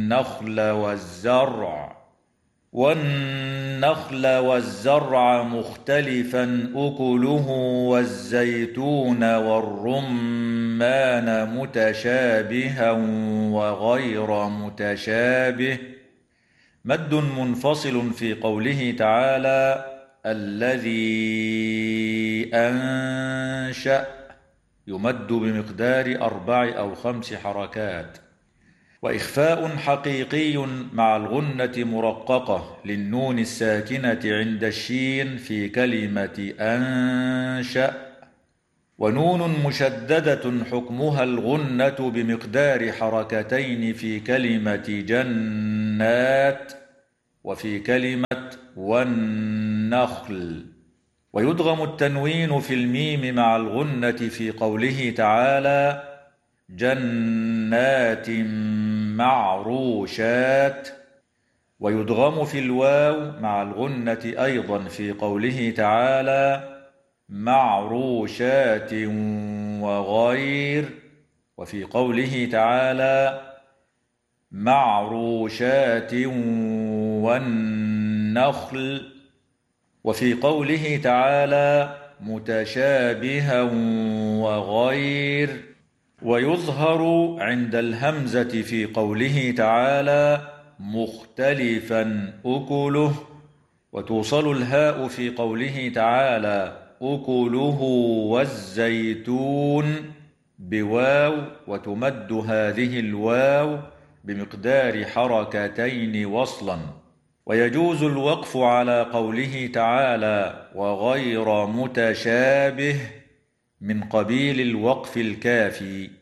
والنخل والزرع مختلفا أكله والزيتون والرمان متشابها وغير متشابه. مد منفصل في قوله تعالى الذي أنشأ، يمد بمقدار 4 أو 5 حركات. وإخفاء حقيقي مع الغنة مرققة للنون الساكنة عند الشين في كلمة أنشأ. ونون مشددة حكمها الغنة بمقدار حركتين في كلمة جنات وفي كلمة والنخل. ويدغم التنوين في الميم مع الغنة في قوله تعالى جنات معروشات. ويدغم في الواو مع الغنة أيضا في قوله تعالى معروشات وغير، وفي قوله تعالى معروشات والنخل، وفي قوله تعالى متشابها وغير. ويظهر عند الهمزة في قوله تعالى مختلفا أكله، وتوصل الهاء في قوله تعالى أكله والزيتون بواو، وتمد هذه الواو بمقدار حركتين وصلا. ويجوز الوقف على قوله تعالى وغير متشابه من قبيل الوقف الكافي.